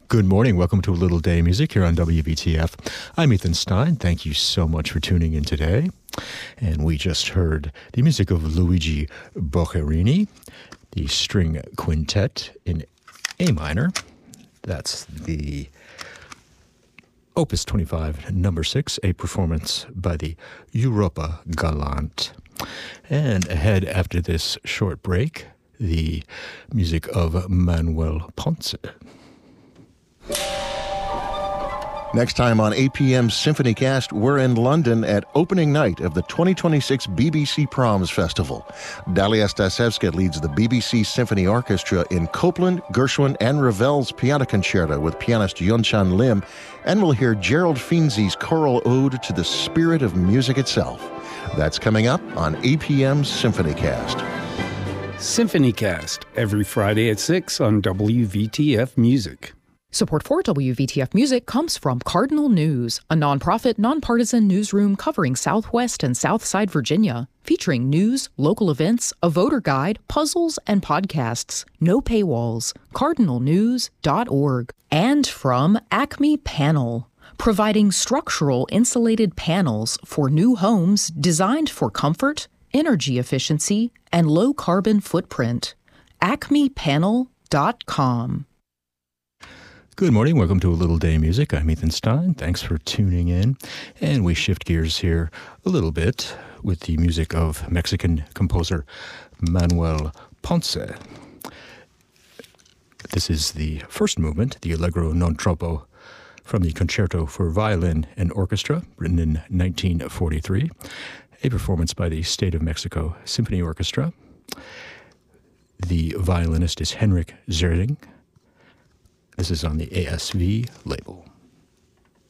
Good morning. Welcome to A Little Day Music here on WVTF. I'm Ethan Stein. Thank you so much for tuning in today. And we just heard the music of Luigi Boccherini, the string quintet in A minor. That's the Opus 25, number 6, a performance by the Europa Galante. And ahead after this short break, the music of Manuel Ponce. Next time on APM Symphonycast, we're in London at opening night of the 2026 BBC Proms Festival. Dalia Stasevska leads the BBC Symphony Orchestra in Copland, Gershwin, and Ravel's Piano Concerto with pianist Yunchan Lim, and we'll hear Gerald Finzi's choral ode to the spirit of music itself. That's coming up on APM Symphonycast. Symphonycast, every Friday at 6 on WVTF Music. Support for WVTF Music comes from Cardinal News, a nonprofit, nonpartisan newsroom covering Southwest and Southside Virginia, featuring news, local events, a voter guide, puzzles, and podcasts. No paywalls. cardinalnews.org. And from Acme Panel, providing structural insulated panels for new homes designed for comfort, energy efficiency, and low carbon footprint. acmepanel.com. Good morning. Welcome to A Little Day Music. I'm Ethan Stein. Thanks for tuning in. And we shift gears here a little bit with the music of Mexican composer Manuel Ponce. This is the first movement, the Allegro non troppo, from the Concerto for Violin and Orchestra, written in 1943, a performance by the State of Mexico Symphony Orchestra. The violinist is Henrik Zerding. This is on the ASV label.